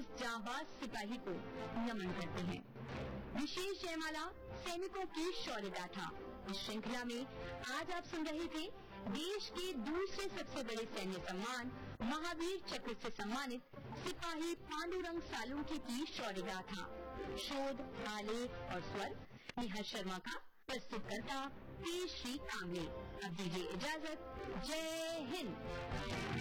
इस जांबाज सिपाही को नमन करते हैं। विशेष जयमाला सैनिकों की शौर्य गाथा। इस श्रृंखला में आज आप सुन रहे थे देश के दूसरे सबसे बड़े सैन्य सम्मान महावीर चक्र से सम्मानित सिपाही पांडुरंग सालुंखे की शौर्य गाथा। शोध, आलेख और स्वर नेहा शर्मा का, प्रस्तुतकर्ता पी श्री कांगले। अब दीजिए इजाजत। जय हिंद।